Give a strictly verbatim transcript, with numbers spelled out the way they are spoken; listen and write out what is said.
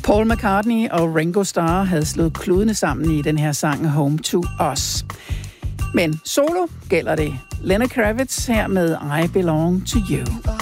Paul McCartney og Ringo Starr havde slået kludene sammen i den her sang Home to Us. Men solo gælder det. Lenny Kravitz her med I Belong to You.